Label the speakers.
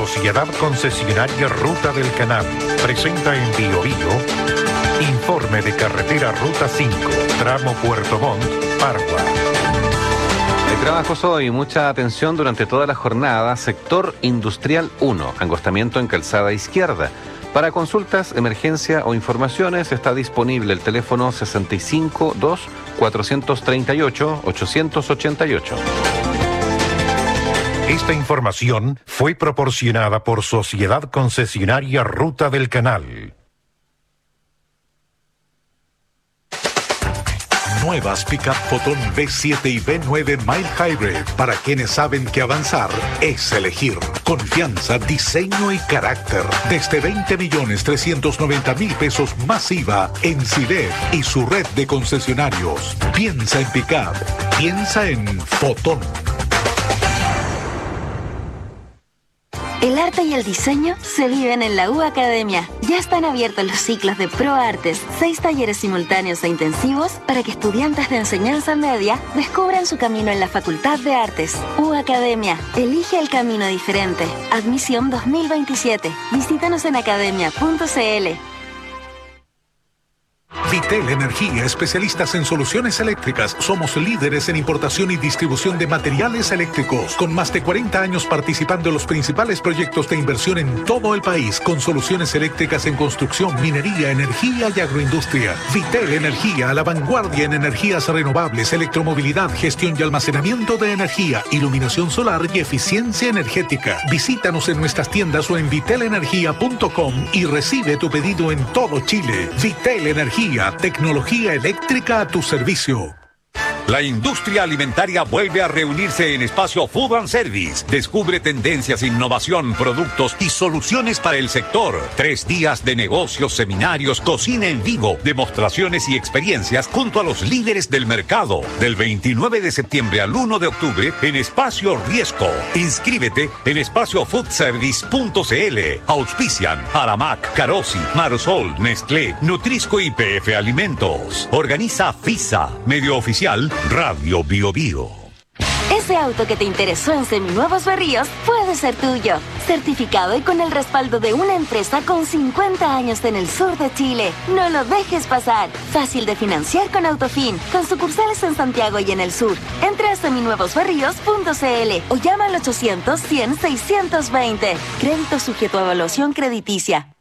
Speaker 1: Sociedad Concesionaria Ruta del Canal presenta en Bio Bio informe de carretera Ruta 5, tramo Puerto Montt, Pargua.
Speaker 2: Hay trabajos hoy, mucha atención durante toda la jornada. Sector Industrial 1, angostamiento en calzada izquierda. Para consultas, emergencia o informaciones está disponible el teléfono 652-438-888.
Speaker 1: Esta información fue proporcionada por Sociedad Concesionaria Ruta del Canal.
Speaker 3: Nuevas Pickup Photon V7 y V9 Mild Hybrid para quienes saben que avanzar es elegir. Confianza, diseño y carácter. Desde 20.390.000 pesos más IVA en CIDEF y su red de concesionarios. Piensa en Pickup. Piensa en Photon.
Speaker 4: El arte y el diseño se viven en la U Academia. Ya están abiertos los ciclos de ProArtes, 6 talleres simultáneos e intensivos para que estudiantes de enseñanza media descubran su camino en la Facultad de Artes. U Academia, elige el camino diferente. Admisión 2027. Visítanos en academia.cl.
Speaker 3: Vitel Energía, especialistas en soluciones eléctricas. Somos líderes en importación y distribución de materiales eléctricos, con más de 40 años participando en los principales proyectos de inversión en todo el país, con soluciones eléctricas en construcción, minería, energía y agroindustria. Vitel Energía, a la vanguardia en energías renovables, electromovilidad, gestión y almacenamiento de energía, iluminación solar y eficiencia energética. Visítanos en nuestras tiendas o en vitelenergia.com y recibe tu pedido en todo Chile. Vitel Energía, tecnología eléctrica a tu servicio.
Speaker 5: La industria alimentaria vuelve a reunirse en Espacio Food and Service. Descubre tendencias, innovación, productos y soluciones para el sector. 3 días de negocios, seminarios, cocina en vivo, demostraciones y experiencias junto a los líderes del mercado. Del 29 de septiembre al 1 de octubre en Espacio Riesco. Inscríbete en espaciofoodservice.cl. Auspician Aramac, Carosi, Marsol, Nestlé, Nutrisco y PF Alimentos. Organiza FISA, medio oficial Radio Bio Bio.
Speaker 4: Ese auto que te interesó en Seminuevos Berríos puede ser tuyo. Certificado y con el respaldo de una empresa con 50 años en el sur de Chile. No lo dejes pasar. Fácil de financiar con Autofin, con sucursales en Santiago y en el sur. Entra a seminuevosberríos.cl o llama al 800-100-620. Crédito sujeto a evaluación crediticia.